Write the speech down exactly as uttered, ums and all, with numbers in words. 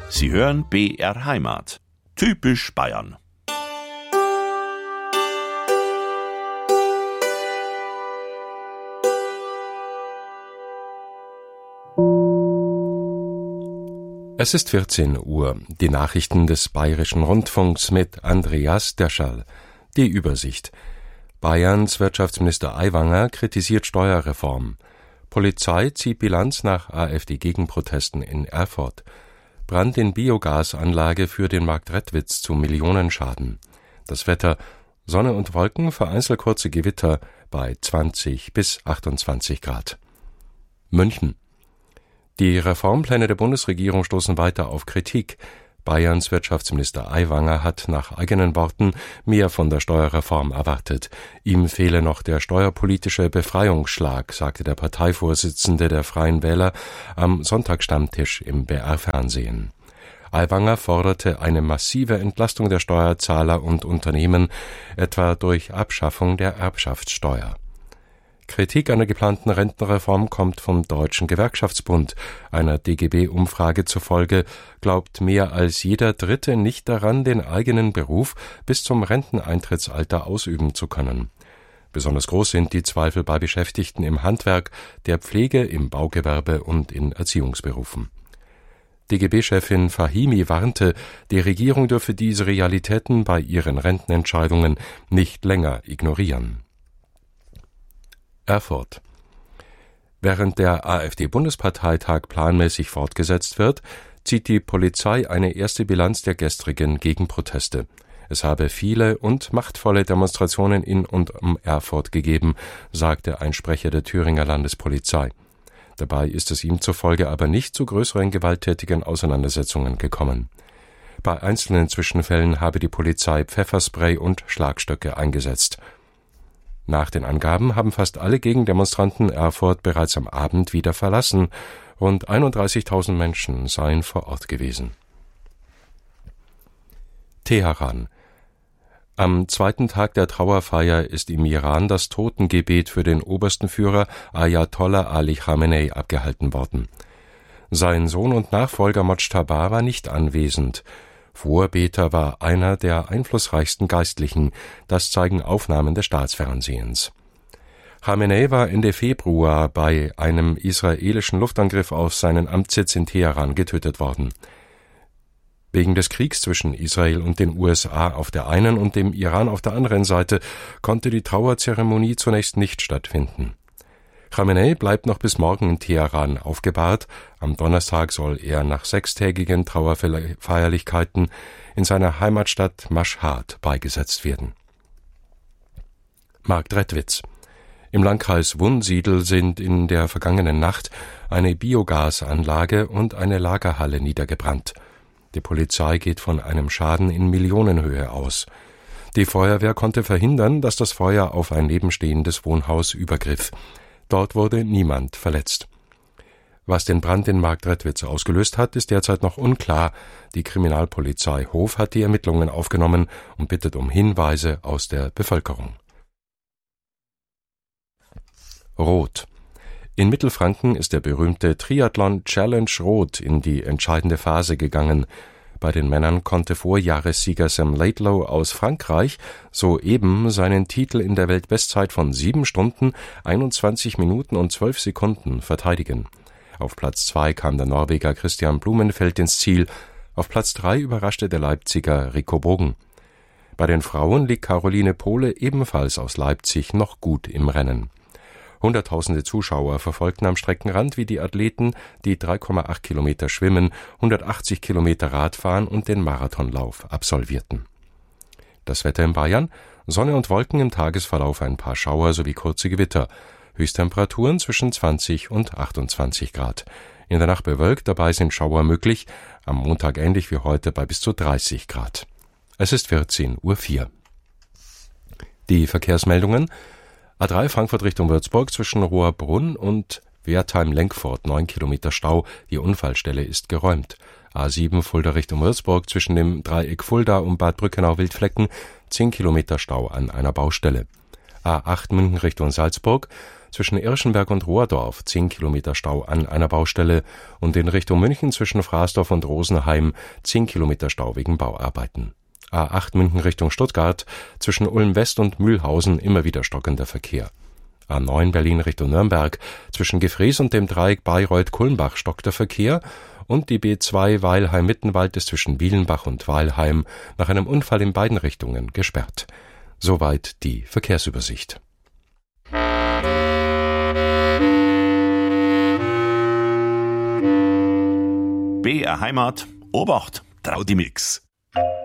Sie hören B R Heimat. Typisch Bayern. Es ist vierzehn Uhr. Die Nachrichten des Bayerischen Rundfunks mit Andreas Derschall. Die Übersicht. Bayerns Wirtschaftsminister Aiwanger kritisiert Steuerreform. Polizei zieht Bilanz nach AfD-Gegenprotesten in Erfurt. Brand in Biogasanlage für den Marktredwitz zu Millionenschaden. Das Wetter: Sonne und Wolken, vereinzelt kurze Gewitter bei zwanzig bis achtundzwanzig Grad. München. Die Reformpläne der Bundesregierung stoßen weiter auf Kritik. Bayerns Wirtschaftsminister Aiwanger hat nach eigenen Worten mehr von der Steuerreform erwartet. Ihm fehle noch der steuerpolitische Befreiungsschlag, sagte der Parteivorsitzende der Freien Wähler am Sonntagsstammtisch im B R-Fernsehen. Aiwanger forderte eine massive Entlastung der Steuerzahler und Unternehmen, etwa durch Abschaffung der Erbschaftssteuer. Kritik an der geplanten Rentenreform kommt vom Deutschen Gewerkschaftsbund. Einer D G B-Umfrage zufolge glaubt mehr als jeder Dritte nicht daran, den eigenen Beruf bis zum Renteneintrittsalter ausüben zu können. Besonders groß sind die Zweifel bei Beschäftigten im Handwerk, der Pflege, im Baugewerbe und in Erziehungsberufen. D G B-Chefin Fahimi warnte, die Regierung dürfe diese Realitäten bei ihren Rentenentscheidungen nicht länger ignorieren. Erfurt. Während der AfD-Bundesparteitag planmäßig fortgesetzt wird, zieht die Polizei eine erste Bilanz der gestrigen Gegenproteste. Es habe viele und machtvolle Demonstrationen in und um Erfurt gegeben, sagte ein Sprecher der Thüringer Landespolizei. Dabei ist es ihm zufolge aber nicht zu größeren gewalttätigen Auseinandersetzungen gekommen. Bei einzelnen Zwischenfällen habe die Polizei Pfefferspray und Schlagstöcke eingesetzt. Nach den Angaben haben fast alle Gegendemonstranten Erfurt bereits am Abend wieder verlassen. Rund einunddreißigtausend Menschen seien vor Ort gewesen. Teheran. Am zweiten Tag der Trauerfeier ist im Iran das Totengebet für den obersten Führer Ayatollah Ali Khamenei abgehalten worden. Sein Sohn und Nachfolger Mojtaba war nicht anwesend. Vorbeter war einer der einflussreichsten Geistlichen, das zeigen Aufnahmen des Staatsfernsehens. Khamenei war Ende Februar bei einem israelischen Luftangriff auf seinen Amtssitz in Teheran getötet worden. Wegen des Kriegs zwischen Israel und den U S A auf der einen und dem Iran auf der anderen Seite konnte die Trauerzeremonie zunächst nicht stattfinden. Khamenei bleibt noch bis morgen in Teheran aufgebahrt. Am Donnerstag soll er nach sechstägigen Trauerfeierlichkeiten in seiner Heimatstadt Maschhad beigesetzt werden. Marktredwitz. Im Landkreis Wunsiedel sind in der vergangenen Nacht eine Biogasanlage und eine Lagerhalle niedergebrannt. Die Polizei geht von einem Schaden in Millionenhöhe aus. Die Feuerwehr konnte verhindern, dass das Feuer auf ein nebenstehendes Wohnhaus übergriff. Dort wurde niemand verletzt. Was den Brand in Marktredwitz ausgelöst hat, ist derzeit noch unklar. Die Kriminalpolizei Hof hat die Ermittlungen aufgenommen und bittet um Hinweise aus der Bevölkerung. Rot. In Mittelfranken ist der berühmte Triathlon Challenge Rot in die entscheidende Phase gegangen. Bei den Männern konnte Vorjahressieger Sam Laidlow aus Frankreich soeben seinen Titel in der Weltbestzeit von sieben Stunden, einundzwanzig Minuten und zwölf Sekunden verteidigen. Auf Platz zwei kam der Norweger Christian Blumenfeld ins Ziel. Auf Platz drei überraschte der Leipziger Rico Bogen. Bei den Frauen liegt Caroline Pohle ebenfalls aus Leipzig noch gut im Rennen. Hunderttausende Zuschauer verfolgten am Streckenrand, wie die Athleten die drei Komma acht Kilometer schwimmen, hundertachtzig Kilometer Radfahren und den Marathonlauf absolvierten. Das Wetter in Bayern: Sonne und Wolken, im Tagesverlauf ein paar Schauer sowie kurze Gewitter. Höchsttemperaturen zwischen zwanzig und achtundzwanzig Grad. In der Nacht bewölkt, dabei sind Schauer möglich. Am Montag ähnlich wie heute bei bis zu dreißig Grad. Es ist vierzehn Uhr vier. Die Verkehrsmeldungen: A drei Frankfurt Richtung Würzburg zwischen Rohrbrunn und Wertheim-Lenkfurt neun Kilometer Stau, die Unfallstelle ist geräumt. A sieben Fulda Richtung Würzburg zwischen dem Dreieck Fulda und Bad Brückenau-Wildflecken zehn Kilometer Stau an einer Baustelle. A acht München Richtung Salzburg Zwischen Irschenberg und Rohrdorf zehn Kilometer Stau an einer Baustelle und in Richtung München zwischen Fraßdorf und Rosenheim zehn Kilometer Stau wegen Bauarbeiten. A acht München Richtung Stuttgart, zwischen Ulm West und Mühlhausen immer wieder stockender Verkehr. A neun Berlin Richtung Nürnberg, zwischen Gefrees und dem Dreieck Bayreuth-Kulmbach stockt der Verkehr und die B zwei Weilheim-Mittenwald ist zwischen Bielenbach und Weilheim nach einem Unfall in beiden Richtungen gesperrt. Soweit die Verkehrsübersicht. B R Heimat, Obacht, Traudimix.